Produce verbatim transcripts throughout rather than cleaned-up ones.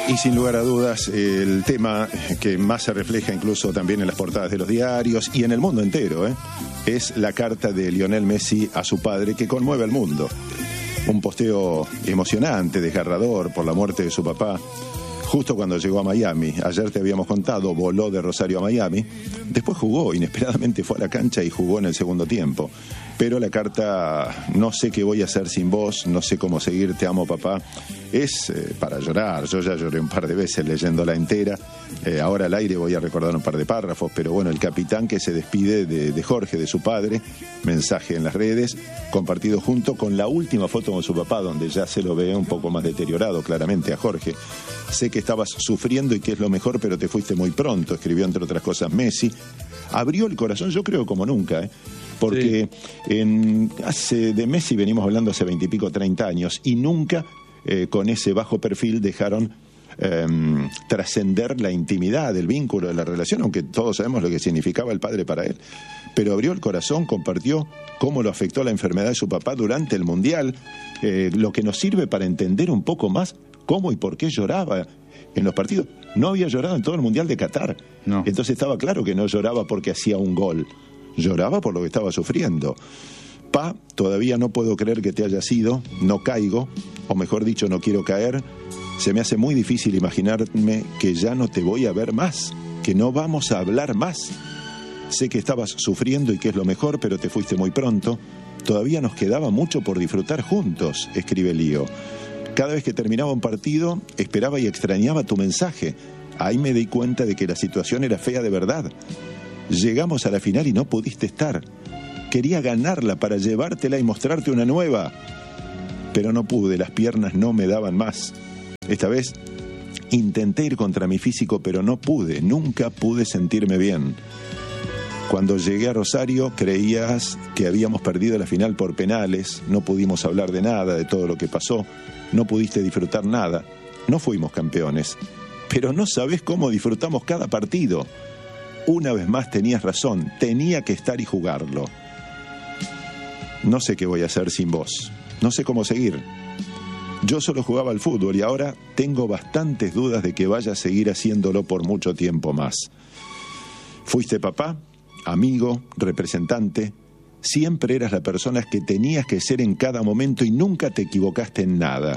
Y sin lugar a dudas, el tema que más se refleja incluso también en las portadas de los diarios y en el mundo entero, ¿eh? es la carta de Lionel Messi a su padre que conmueve al mundo. Un posteo emocionante, desgarrador por la muerte de su papá, justo cuando llegó a Miami. Ayer te habíamos contado, voló de Rosario a Miami. Después jugó, inesperadamente fue a la cancha y jugó en el segundo tiempo. Pero la carta, no sé qué voy a hacer sin vos, no sé cómo seguir, te amo papá, es eh, para llorar. Yo ya lloré un par de veces leyéndola entera. Eh, ahora al aire voy a recordar un par de párrafos, pero bueno, el capitán que se despide de, de Jorge, de su padre, mensaje en las redes, compartido junto con la última foto con su papá, donde ya se lo ve un poco más deteriorado claramente a Jorge. Sé que estabas sufriendo y que es lo mejor, pero te fuiste muy pronto, escribió entre otras cosas Messi. Abrió el corazón, yo creo como nunca, ¿eh? Porque sí. en, hace, de Messi venimos hablando hace veintipico, treinta años, y nunca eh, con ese bajo perfil dejaron eh, trascender la intimidad, el vínculo, de la relación, aunque todos sabemos lo que significaba el padre para él. Pero abrió el corazón, compartió cómo lo afectó la enfermedad de su papá durante el Mundial, eh, lo que nos sirve para entender un poco más cómo y por qué lloraba en los partidos. No había llorado en todo el Mundial de Qatar. No. Entonces estaba claro que no lloraba porque hacía un gol. Lloraba por lo que estaba sufriendo. Pa, todavía no puedo creer que te haya sido, no caigo, o mejor dicho, no quiero caer. Se me hace muy difícil imaginarme que ya no te voy a ver más, que no vamos a hablar más. Sé que estabas sufriendo y que es lo mejor, pero te fuiste muy pronto. Todavía nos quedaba mucho por disfrutar juntos, escribe Lío. Cada vez que terminaba un partido, esperaba y extrañaba tu mensaje. Ahí me di cuenta de que la situación era fea de verdad. Llegamos a la final y no pudiste estar. Quería ganarla para llevártela y mostrarte una nueva. Pero no pude, las piernas no me daban más. Esta vez intenté ir contra mi físico, pero no pude. Nunca pude sentirme bien. Cuando llegué a Rosario, creías que habíamos perdido la final por penales. No pudimos hablar de nada, de todo lo que pasó. No pudiste disfrutar nada. No fuimos campeones. Pero no sabés cómo disfrutamos cada partido. Una vez más tenías razón, tenía que estar y jugarlo. No sé qué voy a hacer sin vos, no sé cómo seguir. Yo solo jugaba al fútbol y ahora tengo bastantes dudas de que vaya a seguir haciéndolo por mucho tiempo más. Fuiste papá, amigo, representante, siempre eras la persona que tenías que ser en cada momento y nunca te equivocaste en nada.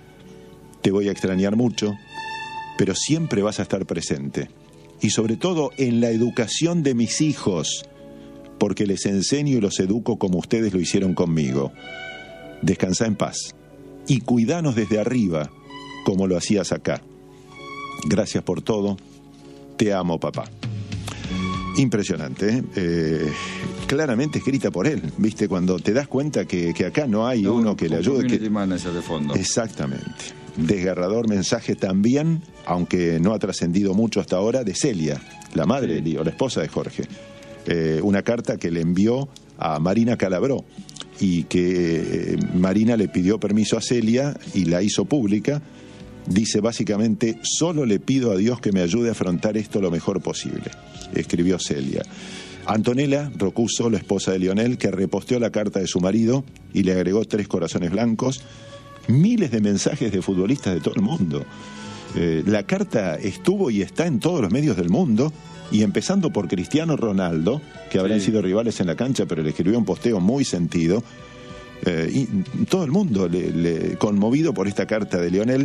Te voy a extrañar mucho, pero siempre vas a estar presente. Y sobre todo en la educación de mis hijos, porque les enseño y los educo como ustedes lo hicieron conmigo. Descansá en paz y cuidanos desde arriba, como lo hacías acá. Gracias por todo. Te amo, papá. Impresionante, ¿eh? Eh, claramente escrita por él, ¿viste? Cuando te das cuenta que, que acá no hay no, uno que le ayude. Que... de fondo. Exactamente. Desgarrador mensaje también, aunque no ha trascendido mucho hasta ahora, de Celia, la madre sí. de Lío, la esposa de Jorge. Eh, una carta que le envió a Marina Calabró y que eh, Marina le pidió permiso a Celia y la hizo pública. Dice básicamente: solo le pido a Dios que me ayude a afrontar esto lo mejor posible, escribió Celia. Antonella Rocuso, la esposa de Lionel, que reposteó la carta de su marido y le agregó tres corazones blancos. Miles de mensajes de futbolistas de todo el mundo. Eh, la carta estuvo y está en todos los medios del mundo, y empezando por Cristiano Ronaldo, que habrán sí. sido rivales en la cancha, pero le escribió un posteo muy sentido. Eh, y todo el mundo le, le, conmovido por esta carta de Lionel.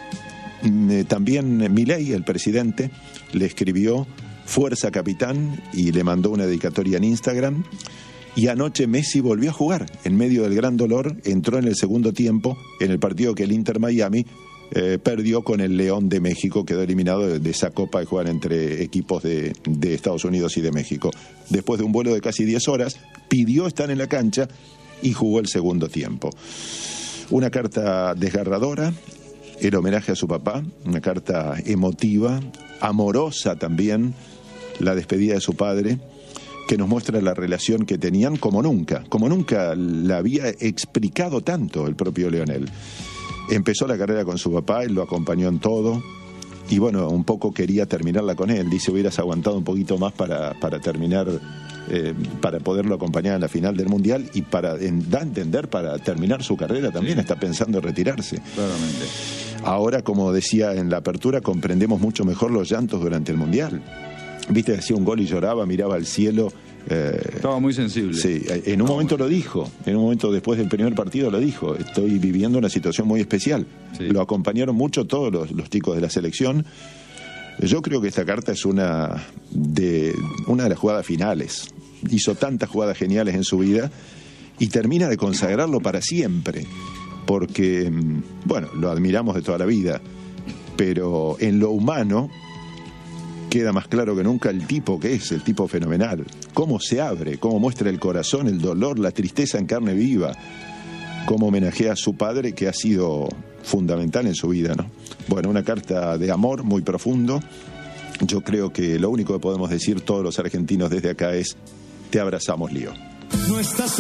Eh, también Milei, el presidente, le escribió Fuerza Capitán y le mandó una dedicatoria en Instagram. Y anoche Messi volvió a jugar. En medio del gran dolor, entró en el segundo tiempo en el partido que el Inter Miami eh, perdió con el León de México. Quedó eliminado de, de esa copa de jugar entre equipos de, de Estados Unidos y de México. Después de un vuelo de casi diez horas, pidió estar en la cancha y jugó el segundo tiempo. Una carta desgarradora, el homenaje a su papá, una carta emotiva, amorosa también, la despedida de su padre, que nos muestra la relación que tenían como nunca, como nunca la había explicado tanto el propio Lionel. Empezó la carrera con su papá, él lo acompañó en todo, y bueno, un poco quería terminarla con él. Dice, hubieras aguantado un poquito más para, para terminar, eh, para poderlo acompañar en la final del Mundial y para, en, da a entender, para terminar su carrera también, sí. Está pensando en retirarse. Claramente. Ahora, como decía en la apertura, comprendemos mucho mejor los llantos durante el Mundial. Viste, hacía un gol y lloraba, miraba al cielo. Eh, Estaba muy sensible. Sí, en un no, momento bueno. lo dijo, en un momento después del primer partido lo dijo, estoy viviendo una situación muy especial. Sí. Lo acompañaron mucho todos los, los chicos de la selección. Yo creo que esta carta es una de, una de las jugadas finales. Hizo tantas jugadas geniales en su vida y termina de consagrarlo para siempre, porque, bueno, lo admiramos de toda la vida, pero en lo humano queda más claro que nunca el tipo que es, el tipo fenomenal. Cómo se abre, cómo muestra el corazón, el dolor, la tristeza en carne viva. Cómo homenajea a su padre, que ha sido fundamental en su vida, ¿no? Bueno, una carta de amor muy profundo. Yo creo que lo único que podemos decir todos los argentinos desde acá es: te abrazamos, Lío. No estás